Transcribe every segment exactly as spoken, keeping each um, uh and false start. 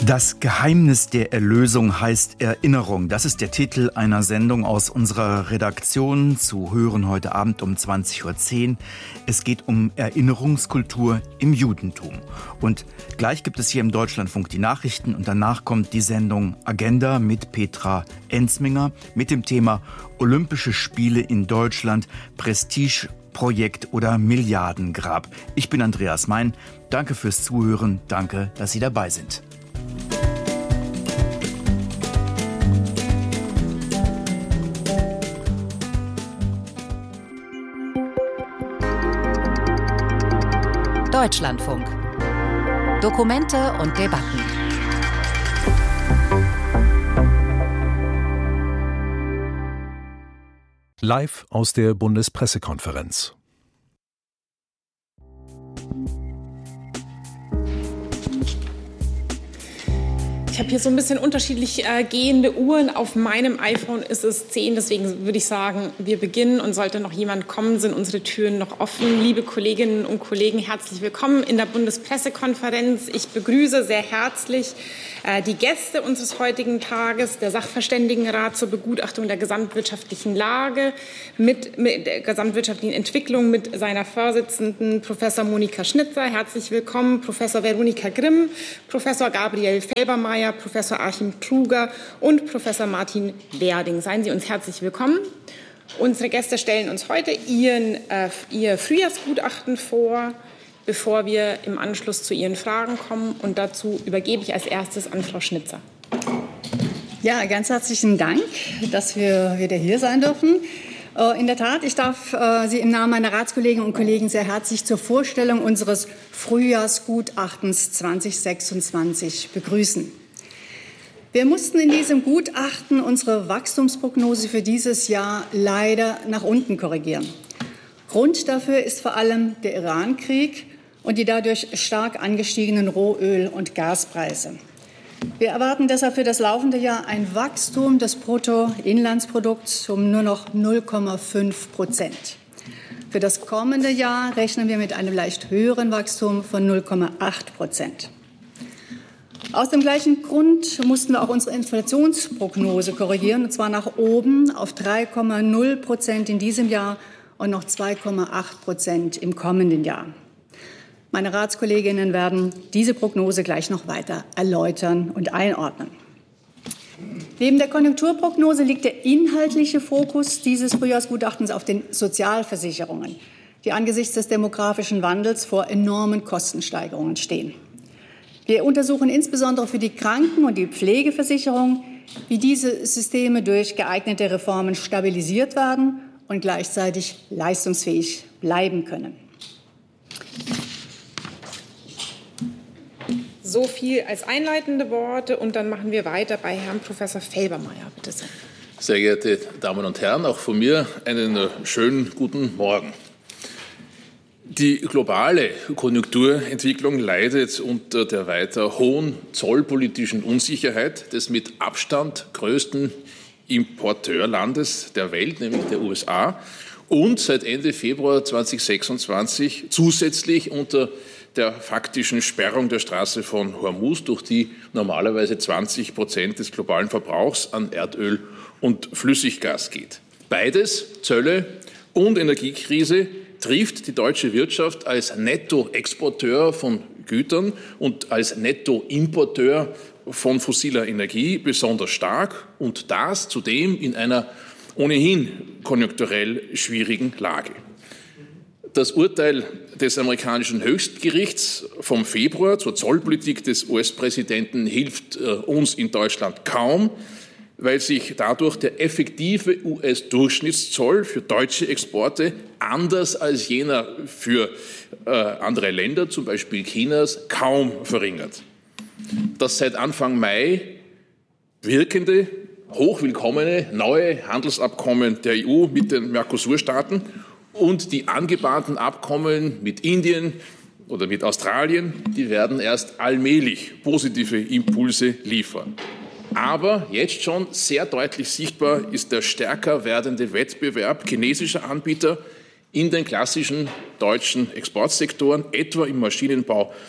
Das Geheimnis der Erlösung heißt Erinnerung. Das ist der Titel einer Sendung aus unserer Redaktion, zu hören heute Abend um zwanzig Uhr zehn. Es geht um Erinnerungskultur im Judentum. Und gleich gibt es hier im Deutschlandfunk die Nachrichten und danach kommt die Sendung Agenda mit Petra Ensminger mit dem Thema Olympische Spiele in Deutschland, Prestige, Projekt oder Milliardengrab. Ich bin Andreas Mein. Danke fürs Zuhören. Danke, dass Sie dabei sind. Deutschlandfunk. Dokumente und Debatten. Live aus der Bundespressekonferenz. Ich habe hier so ein bisschen unterschiedlich äh, gehende Uhren. Auf meinem iPhone ist es zehn, deswegen würde ich sagen, wir beginnen. Und sollte noch jemand kommen, sind unsere Türen noch offen. Liebe Kolleginnen und Kollegen, herzlich willkommen in der Bundespressekonferenz. Ich begrüße sehr herzlich äh, die Gäste unseres heutigen Tages, der Sachverständigenrat zur Begutachtung der gesamtwirtschaftlichen Lage, mit, mit der gesamtwirtschaftlichen Entwicklung mit seiner Vorsitzenden Professor Monika Schnitzer. Herzlich willkommen, Professor Veronika Grimm, Professor Gabriel Felbermayr, Professor Achim Truger und Professor Martin Werding. Seien Sie uns herzlich willkommen. Unsere Gäste stellen uns heute ihren, äh, ihr Frühjahrsgutachten vor, bevor wir im Anschluss zu Ihren Fragen kommen. Und dazu übergebe ich als erstes an Frau Schnitzer. Ja, ganz herzlichen Dank, dass wir wieder hier sein dürfen. In der Tat, ich darf Sie im Namen meiner Ratskolleginnen und Kollegen sehr herzlich zur Vorstellung unseres Frühjahrsgutachtens zwanzig sechsundzwanzig begrüßen. Wir mussten in diesem Gutachten unsere Wachstumsprognose für dieses Jahr leider nach unten korrigieren. Grund dafür ist vor allem der Iran-Krieg und die dadurch stark angestiegenen Rohöl- und Gaspreise. Wir erwarten deshalb für das laufende Jahr ein Wachstum des Bruttoinlandsprodukts um nur noch null Komma fünf Prozent. Für das kommende Jahr rechnen wir mit einem leicht höheren Wachstum von null Komma acht Prozent. Aus dem gleichen Grund mussten wir auch unsere Inflationsprognose korrigieren, und zwar nach oben auf drei Komma null Prozent in diesem Jahr und noch zwei Komma acht Prozent im kommenden Jahr. Meine Ratskolleginnen werden diese Prognose gleich noch weiter erläutern und einordnen. Neben der Konjunkturprognose liegt der inhaltliche Fokus dieses Frühjahrsgutachtens auf den Sozialversicherungen, die angesichts des demografischen Wandels vor enormen Kostensteigerungen stehen. Wir untersuchen insbesondere für die Kranken- und die Pflegeversicherung, wie diese Systeme durch geeignete Reformen stabilisiert werden und gleichzeitig leistungsfähig bleiben können. So viel als einleitende Worte, und dann machen wir weiter bei Herrn Professor Felbermayr. Bitte sehr. Sehr geehrte Damen und Herren, auch von mir einen schönen guten Morgen. Die globale Konjunkturentwicklung leidet unter der weiter hohen zollpolitischen Unsicherheit des mit Abstand größten Importeurlandes der Welt, nämlich der U S A, und seit Ende Februar zweitausendsechsundzwanzig zusätzlich unter der faktischen Sperrung der Straße von Hormuz, durch die normalerweise zwanzig Prozent des globalen Verbrauchs an Erdöl und Flüssiggas geht. Beides, Zölle und Energiekrise, trifft die deutsche Wirtschaft als Nettoexporteur von Gütern und als Nettoimporteur von fossiler Energie besonders stark, und das zudem in einer ohnehin konjunkturell schwierigen Lage. Das Urteil des amerikanischen Höchstgerichts vom Februar zur Zollpolitik des U S-Präsidenten hilft äh, uns in Deutschland kaum, weil sich dadurch der effektive U S-Durchschnittszoll für deutsche Exporte anders als jener für äh, andere Länder, zum Beispiel Chinas, kaum verringert. Das seit Anfang Mai wirkende, hochwillkommene neue Handelsabkommen der E U mit den Mercosur-Staaten und die angebahnten Abkommen mit Indien oder mit Australien, die werden erst allmählich positive Impulse liefern. Aber jetzt schon sehr deutlich sichtbar ist der stärker werdende Wettbewerb chinesischer Anbieter in den klassischen deutschen Exportsektoren, etwa im Maschinenbau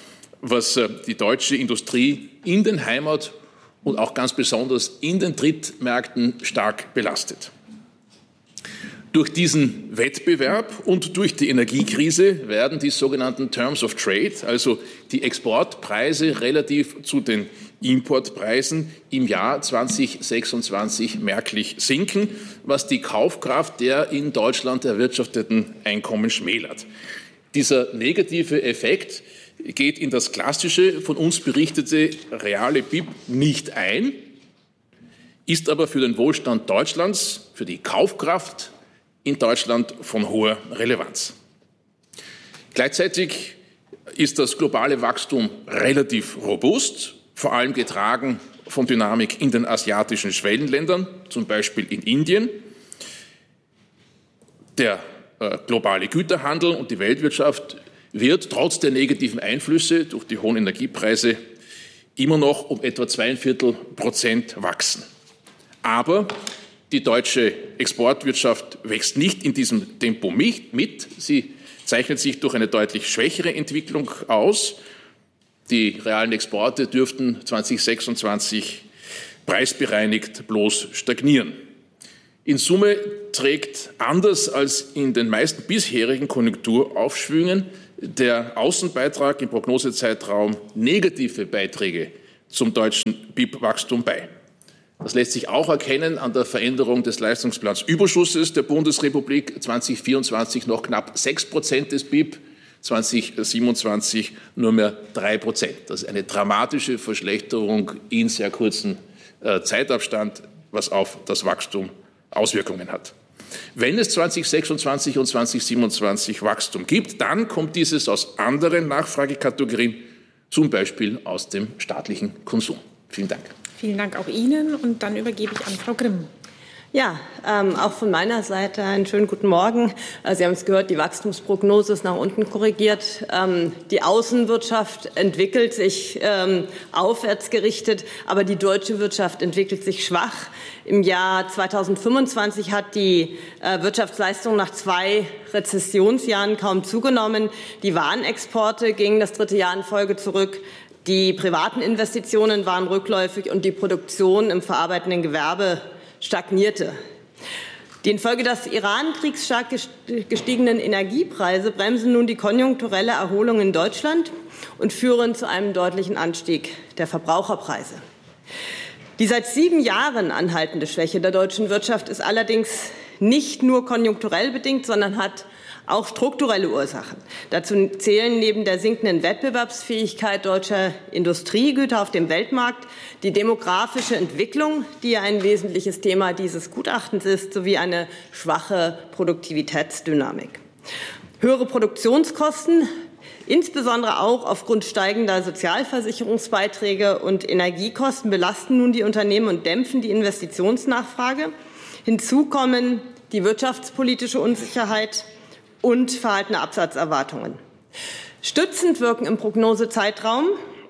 was die deutsche Industrie in den Heimat- und auch ganz besonders in den Drittmärkten stark belastet. Durch diesen Wettbewerb und durch die Energiekrise werden die sogenannten Terms of Trade, also die Exportpreise relativ zu den Importpreisen, im Jahr zweitausendsechsundzwanzig merklich sinken, was die Kaufkraft der in Deutschland erwirtschafteten Einkommen schmälert. Dieser negative Effekt geht in das klassische, von uns berichtete reale B I P nicht ein, ist aber für den Wohlstand Deutschlands, für die Kaufkraft in Deutschland von hoher Relevanz. Gleichzeitig ist das globale Wachstum relativ robust, vor allem getragen von Dynamik in den asiatischen Schwellenländern, zum Beispiel in Indien. Der äh, globale Güterhandel und die Weltwirtschaft wird trotz der negativen Einflüsse durch die hohen Energiepreise immer noch um etwa zweieinviertel Prozent wachsen. Aber die deutsche Exportwirtschaft wächst nicht in diesem Tempo mit. Sie zeichnet sich durch eine deutlich schwächere Entwicklung aus. Die realen Exporte dürften zweitausendsechsundzwanzig preisbereinigt bloß stagnieren. In Summe trägt, anders als in den meisten bisherigen Konjunkturaufschwüngen, der Außenbeitrag im Prognosezeitraum negative Beiträge zum deutschen B I P-Wachstum bei. Das lässt sich auch erkennen an der Veränderung des Leistungsbilanzüberschusses der Bundesrepublik. zweitausendvierundzwanzig noch knapp sechs Prozent des B I P, zweitausendsiebenundzwanzig nur mehr drei Prozent. Das ist eine dramatische Verschlechterung in sehr kurzem äh, Zeitabstand, was auf das Wachstum Auswirkungen hat. Wenn es zweitausendsechsundzwanzig und zweitausendsiebenundzwanzig Wachstum gibt, dann kommt dieses aus anderen Nachfragekategorien, zum Beispiel aus dem staatlichen Konsum. Vielen Dank. Vielen Dank auch Ihnen und dann übergebe ich an Frau Grimm. Ja, ähm, auch von meiner Seite einen schönen guten Morgen. Äh, Sie haben es gehört, die Wachstumsprognose ist nach unten korrigiert. Ähm, die Außenwirtschaft entwickelt sich ähm, aufwärts gerichtet, aber die deutsche Wirtschaft entwickelt sich schwach. Im Jahr zweitausendfünfundzwanzig hat die äh, Wirtschaftsleistung nach zwei Rezessionsjahren kaum zugenommen. Die Warenexporte gingen das dritte Jahr in Folge zurück. Die privaten Investitionen waren rückläufig und die Produktion im verarbeitenden Gewerbe stagnierte. Die infolge des Iran-Kriegs stark gestiegenen Energiepreise bremsen nun die konjunkturelle Erholung in Deutschland und führen zu einem deutlichen Anstieg der Verbraucherpreise. Die seit sieben Jahren anhaltende Schwäche der deutschen Wirtschaft ist allerdings nicht nur konjunkturell bedingt, sondern hat auch strukturelle Ursachen. Dazu zählen neben der sinkenden Wettbewerbsfähigkeit deutscher Industriegüter auf dem Weltmarkt die demografische Entwicklung, die ja ein wesentliches Thema dieses Gutachtens ist, sowie eine schwache Produktivitätsdynamik. Höhere Produktionskosten, insbesondere auch aufgrund steigender Sozialversicherungsbeiträge und Energiekosten, belasten nun die Unternehmen und dämpfen die Investitionsnachfrage. Hinzu kommen die wirtschaftspolitische Unsicherheit und verhaltene Absatzerwartungen. Stützend wirken im Prognosezeitraum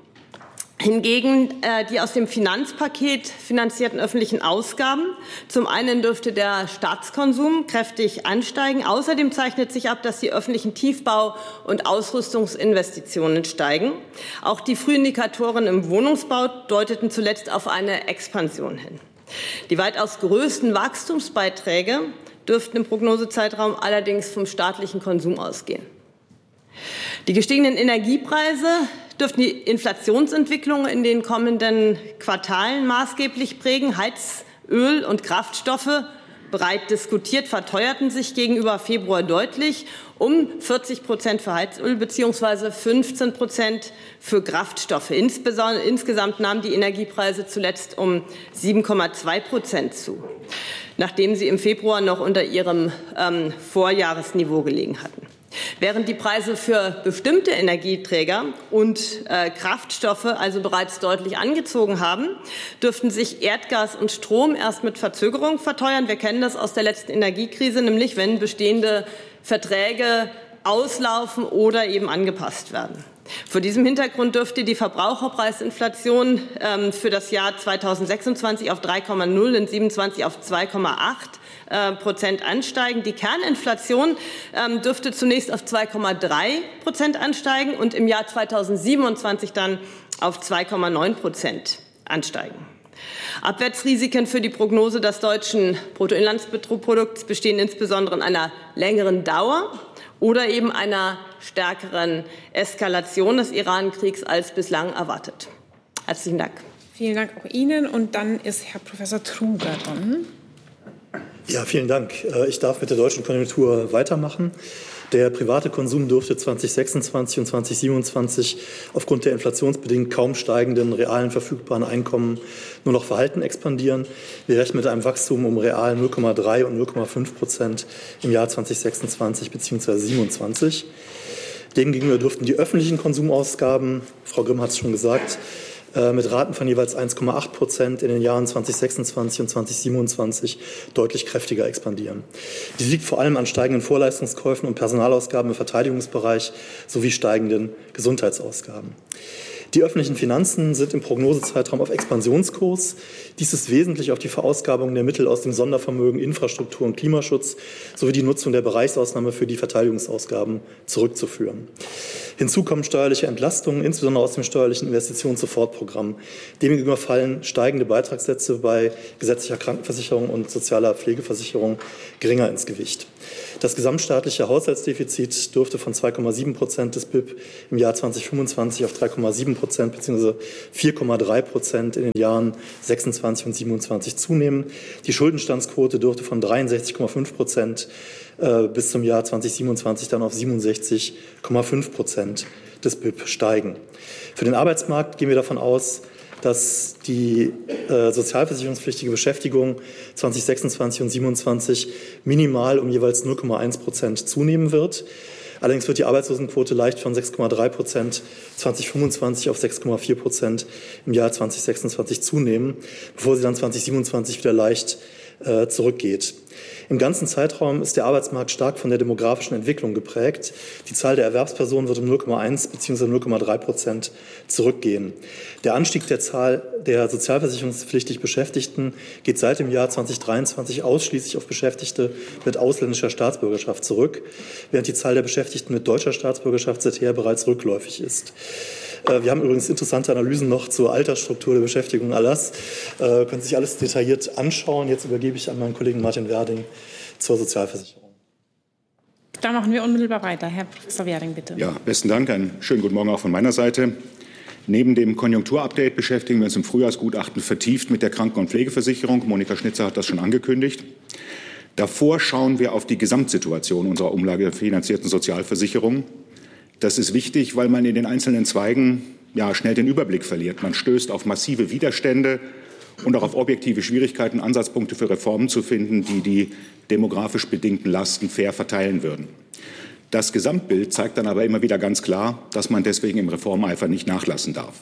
hingegen äh, die aus dem Finanzpaket finanzierten öffentlichen Ausgaben. Zum einen dürfte der Staatskonsum kräftig ansteigen. Außerdem zeichnet sich ab, dass die öffentlichen Tiefbau- und Ausrüstungsinvestitionen steigen. Auch die Frühindikatoren im Wohnungsbau deuteten zuletzt auf eine Expansion hin. Die weitaus größten Wachstumsbeiträge dürften im Prognosezeitraum allerdings vom staatlichen Konsum ausgehen. Die gestiegenen Energiepreise dürften die Inflationsentwicklung in den kommenden Quartalen maßgeblich prägen. Heizöl und Kraftstoffe, breit diskutiert, verteuerten sich gegenüber Februar deutlich um vierzig Prozent für Heizöl bzw. fünfzehn Prozent für Kraftstoffe. Insgesamt nahmen die Energiepreise zuletzt um sieben Komma zwei Prozent zu, nachdem sie im Februar noch unter ihrem ähm, Vorjahresniveau gelegen hatten. Während die Preise für bestimmte Energieträger und äh, Kraftstoffe also bereits deutlich angezogen haben, dürften sich Erdgas und Strom erst mit Verzögerung verteuern. Wir kennen das aus der letzten Energiekrise, nämlich wenn bestehende Verträge auslaufen oder eben angepasst werden. Vor diesem Hintergrund dürfte die Verbraucherpreisinflation ähm, für das Jahr zweitausendsechsundzwanzig auf drei Komma null und siebenundzwanzig auf zwei Komma acht Prozent ansteigen. Die Kerninflation ähm, dürfte zunächst auf zwei Komma drei Prozent ansteigen und im Jahr zweitausendsiebenundzwanzig dann auf zwei Komma neun Prozent ansteigen. Abwärtsrisiken für die Prognose des deutschen Bruttoinlandsprodukts bestehen insbesondere in einer längeren Dauer oder eben einer stärkeren Eskalation des Iran-Kriegs als bislang erwartet. Herzlichen Dank. Vielen Dank auch Ihnen. Und dann ist Herr Professor Truger dran. Ja, vielen Dank. Ich darf mit der deutschen Konjunktur weitermachen. Der private Konsum dürfte zweitausendsechsundzwanzig und zweitausendsiebenundzwanzig aufgrund der inflationsbedingt kaum steigenden realen verfügbaren Einkommen nur noch verhalten expandieren. Wir rechnen mit einem Wachstum um real null Komma drei und null Komma fünf Prozent im Jahr zweitausendsechsundzwanzig bzw. siebenundzwanzig. Demgegenüber dürften die öffentlichen Konsumausgaben, Frau Grimm hat es schon gesagt, mit Raten von jeweils eins Komma acht Prozent in den Jahren zweitausendsechsundzwanzig und zweitausendsiebenundzwanzig deutlich kräftiger expandieren. Dies liegt vor allem an steigenden Vorleistungskäufen und Personalausgaben im Verteidigungsbereich sowie steigenden Gesundheitsausgaben. Die öffentlichen Finanzen sind im Prognosezeitraum auf Expansionskurs. Dies ist wesentlich auf die Verausgabung der Mittel aus dem Sondervermögen Infrastruktur und Klimaschutz sowie die Nutzung der Bereichsausnahme für die Verteidigungsausgaben zurückzuführen. Hinzu kommen steuerliche Entlastungen, insbesondere aus dem steuerlichen Investitionssofortprogramm. Demgegenüber fallen steigende Beitragssätze bei gesetzlicher Krankenversicherung und sozialer Pflegeversicherung geringer ins Gewicht. Das gesamtstaatliche Haushaltsdefizit dürfte von zwei Komma sieben Prozent des B I P im Jahr zweitausendfünfundzwanzig auf drei Komma sieben Prozent bzw. vier Komma drei Prozent in den Jahren sechsundzwanzig und siebenundzwanzig zunehmen. Die Schuldenstandsquote dürfte von dreiundsechzig Komma fünf Prozent äh, bis zum Jahr zweitausendsiebenundzwanzig dann auf siebenundsechzig Komma fünf Prozent des B I P steigen. Für den Arbeitsmarkt gehen wir davon aus, dass die äh, sozialversicherungspflichtige Beschäftigung zweitausendsechsundzwanzig und siebenundzwanzig minimal um jeweils null Komma eins Prozent zunehmen wird. Allerdings wird die Arbeitslosenquote leicht von sechs Komma drei Prozent zweitausendfünfundzwanzig auf sechs Komma vier Prozent im Jahr zweitausendsechsundzwanzig zunehmen, bevor sie dann zweitausendsiebenundzwanzig wieder leicht äh, zurückgeht. Im ganzen Zeitraum ist der Arbeitsmarkt stark von der demografischen Entwicklung geprägt. Die Zahl der Erwerbspersonen wird um null Komma eins bzw. null Komma drei Prozent zurückgehen. Der Anstieg der Zahl der sozialversicherungspflichtig Beschäftigten geht seit dem Jahr zweitausenddreiundzwanzig ausschließlich auf Beschäftigte mit ausländischer Staatsbürgerschaft zurück, während die Zahl der Beschäftigten mit deutscher Staatsbürgerschaft seither bereits rückläufig ist. Wir haben übrigens interessante Analysen noch zur Altersstruktur der Beschäftigung. All das äh, können Sie sich alles detailliert anschauen. Jetzt übergebe ich an meinen Kollegen Martin Werding zur Sozialversicherung. Da machen wir unmittelbar weiter. Herr Professor Werding, bitte. Ja, besten Dank. Einen schönen guten Morgen auch von meiner Seite. Neben dem Konjunkturupdate beschäftigen wir uns im Frühjahrsgutachten vertieft mit der Kranken- und Pflegeversicherung. Monika Schnitzer hat das schon angekündigt. Davor schauen wir auf die Gesamtsituation unserer umlagefinanzierten Sozialversicherung. Das ist wichtig, weil man in den einzelnen Zweigen ja, schnell den Überblick verliert. Man stößt auf massive Widerstände und auch auf objektive Schwierigkeiten, Ansatzpunkte für Reformen zu finden, die die demografisch bedingten Lasten fair verteilen würden. Das Gesamtbild zeigt dann aber immer wieder ganz klar, dass man deswegen im Reformeifer nicht nachlassen darf.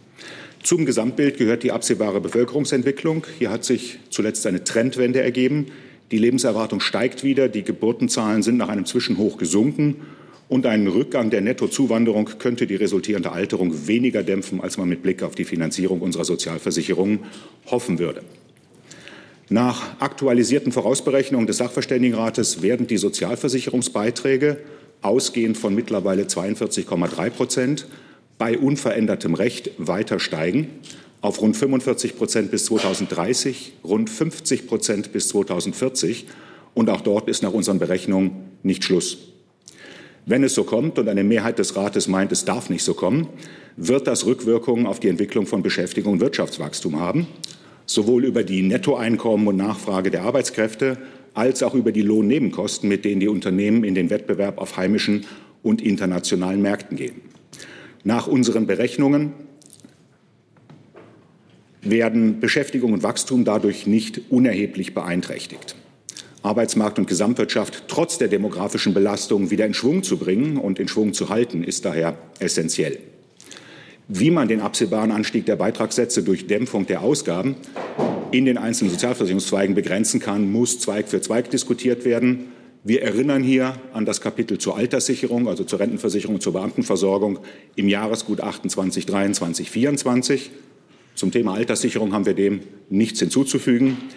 Zum Gesamtbild gehört die absehbare Bevölkerungsentwicklung. Hier hat sich zuletzt eine Trendwende ergeben. Die Lebenserwartung steigt wieder, die Geburtenzahlen sind nach einem Zwischenhoch gesunken. Und ein Rückgang der Nettozuwanderung könnte die resultierende Alterung weniger dämpfen, als man mit Blick auf die Finanzierung unserer Sozialversicherungen hoffen würde. Nach aktualisierten Vorausberechnungen des Sachverständigenrates werden die Sozialversicherungsbeiträge ausgehend von mittlerweile zweiundvierzig Komma drei Prozent bei unverändertem Recht weiter steigen, auf rund fünfundvierzig Prozent bis zweitausenddreißig, rund fünfzig Prozent bis zweitausendvierzig. Und auch dort ist nach unseren Berechnungen nicht Schluss. Wenn es so kommt, und eine Mehrheit des Rates meint, es darf nicht so kommen, wird das Rückwirkungen auf die Entwicklung von Beschäftigung und Wirtschaftswachstum haben, sowohl über die Nettoeinkommen und Nachfrage der Arbeitskräfte als auch über die Lohnnebenkosten, mit denen die Unternehmen in den Wettbewerb auf heimischen und internationalen Märkten gehen. Nach unseren Berechnungen werden Beschäftigung und Wachstum dadurch nicht unerheblich beeinträchtigt. Arbeitsmarkt und Gesamtwirtschaft trotz der demografischen Belastung wieder in Schwung zu bringen und in Schwung zu halten, ist daher essentiell. Wie man den absehbaren Anstieg der Beitragssätze durch Dämpfung der Ausgaben in den einzelnen Sozialversicherungszweigen begrenzen kann, muss Zweig für Zweig diskutiert werden. Wir erinnern hier an das Kapitel zur Alterssicherung, also zur Rentenversicherung und zur Beamtenversorgung im Jahresgutachten zweitausenddreiundzwanzig vierundzwanzig. Zum Thema Alterssicherung haben wir dem nichts hinzuzufügen.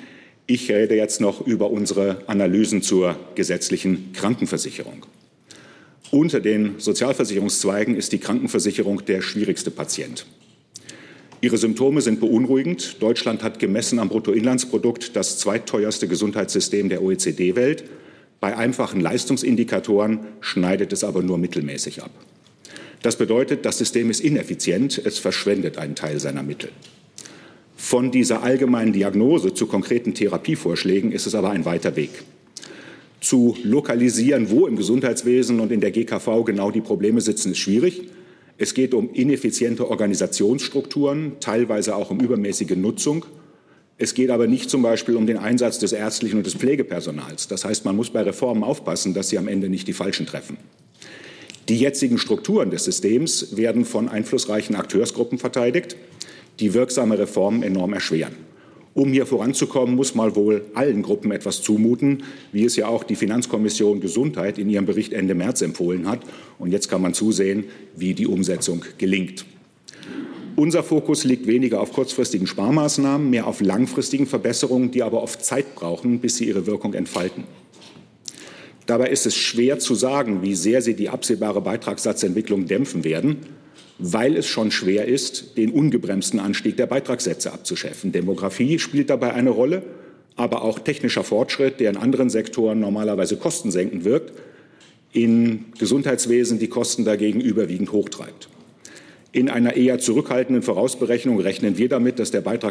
Ich rede jetzt noch über unsere Analysen zur gesetzlichen Krankenversicherung. Unter den Sozialversicherungszweigen ist die Krankenversicherung der schwierigste Patient. Ihre Symptome sind beunruhigend. Deutschland hat gemessen am Bruttoinlandsprodukt das zweitteuerste Gesundheitssystem der O E C D-Welt. Bei einfachen Leistungsindikatoren schneidet es aber nur mittelmäßig ab. Das bedeutet, das System ist ineffizient, es verschwendet einen Teil seiner Mittel. Von dieser allgemeinen Diagnose zu konkreten Therapievorschlägen ist es aber ein weiter Weg. Zu lokalisieren, wo im Gesundheitswesen und in der G K V genau die Probleme sitzen, ist schwierig. Es geht um ineffiziente Organisationsstrukturen, teilweise auch um übermäßige Nutzung. Es geht aber nicht zum Beispiel um den Einsatz des ärztlichen und des Pflegepersonals. Das heißt, man muss bei Reformen aufpassen, dass sie am Ende nicht die Falschen treffen. Die jetzigen Strukturen des Systems werden von einflussreichen Akteursgruppen verteidigt, die wirksame Reformen enorm erschweren. Um hier voranzukommen, muss man wohl allen Gruppen etwas zumuten, wie es ja auch die Finanzkommission Gesundheit in ihrem Bericht Ende März empfohlen hat. Und jetzt kann man zusehen, wie die Umsetzung gelingt. Unser Fokus liegt weniger auf kurzfristigen Sparmaßnahmen, mehr auf langfristigen Verbesserungen, die aber oft Zeit brauchen, bis sie ihre Wirkung entfalten. Dabei ist es schwer zu sagen, wie sehr sie die absehbare Beitragssatzentwicklung dämpfen werden, weil es schon schwer ist, den ungebremsten Anstieg der Beitragssätze abzuschöpfen. Demografie spielt dabei eine Rolle, aber auch technischer Fortschritt, der in anderen Sektoren normalerweise kostensenkend wirkt, im Gesundheitswesen die Kosten dagegen überwiegend hochtreibt. In einer eher zurückhaltenden Vorausberechnung rechnen wir damit, dass der Beitrag